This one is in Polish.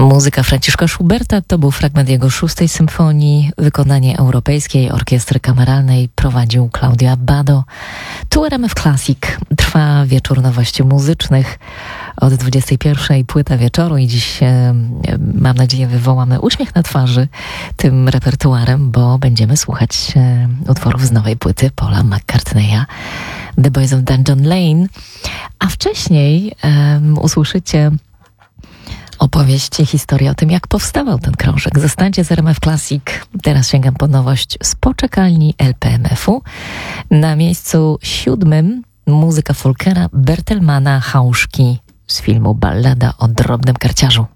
Muzyka Franciszka Schuberta to był fragment jego 6. symfonii. Wykonanie Europejskiej Orkiestry Kameralnej prowadził Claudio Abbado. Tu RMF Classic. Trwa wieczór nowości muzycznych. Od 21:00 płyta wieczoru i dziś, mam nadzieję, wywołamy uśmiech na twarzy tym repertuarem, bo będziemy słuchać utworów z nowej płyty Paula McCartneya, The Boys of Dungeon Lane. A wcześniej usłyszycie opowieść, historię o tym, jak powstawał ten krążek. Zostańcie z RMF Classic. Teraz sięgam po nowość z poczekalni LPMF-u. Na miejscu 7 muzyka Folkera Bertelmana Hauszki z filmu Ballada o drobnym karciarzu.